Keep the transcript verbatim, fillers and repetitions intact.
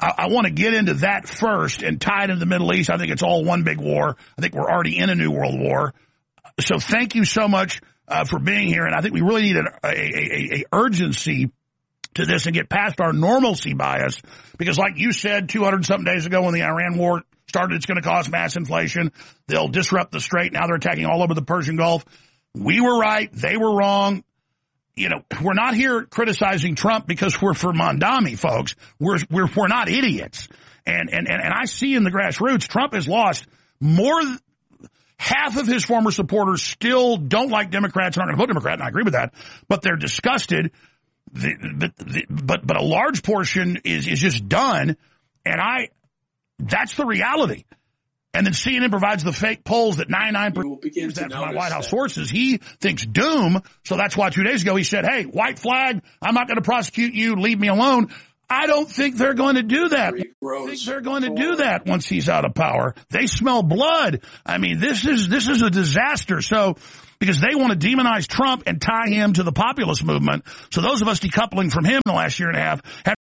I, I want to get into that first and tie it into the Middle East. I think it's all one big war. I think we're already in a new world war. So thank you so much uh, for being here. And I think we really need an, a, a, a urgency to this and get past our normalcy bias. Because like you said two hundred something days ago when the Iran war started, it's going to cause mass inflation. They'll disrupt the strait. Now they're attacking all over the Persian Gulf. We were right. They were wrong. You know, we're not here criticizing Trump because we're for Mondami, folks. We're, we're, we're not idiots. And, and, and, and I see in the grassroots, Trump has lost more, half of his former supporters still don't like Democrats and aren't going to vote Democrat, and I agree with that, but they're disgusted. The, the, the, but, but a large portion is, is just done. And I, that's the reality. And then C N N provides the fake polls that ninety-nine percent that from my White House that. sources. He thinks doom. So that's why two days ago he said, hey, white flag, I'm not going to prosecute you. Leave me alone. I don't think they're going to do that. I think they're going to do that once he's out of power. They smell blood. I mean, this is, this is a disaster. So, because they want to demonize Trump and tie him to the populist movement. So those of us decoupling from him in the last year and a half have